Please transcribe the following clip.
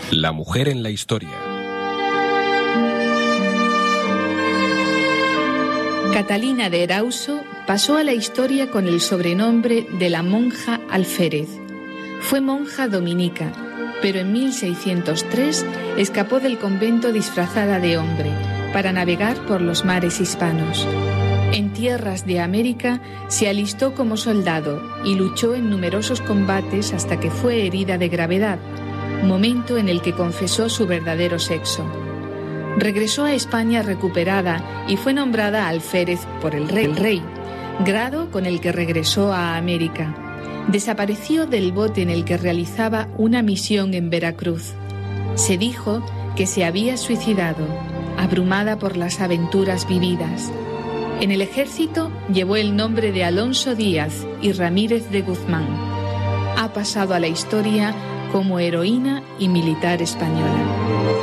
La mujer en la historia. Catalina de Erauso pasó a la historia con el sobrenombre de la monja alférez. Fue monja dominica, pero en 1603 escapó del convento disfrazada de hombre para navegar por los mares hispanos. En tierras de América se alistó como soldado y luchó en numerosos combates hasta que fue herida de gravedad, momento en el que confesó su verdadero sexo. Regresó a España recuperada y fue nombrada alférez por el rey, grado con el que regresó a América. Desapareció del bote en el que realizaba una misión en Veracruz. Se dijo que se había suicidado, abrumada por las aventuras vividas. En el ejército llevó el nombre de Alonso Díaz y Ramírez de Guzmán. Ha pasado a la historia como heroína y militar española.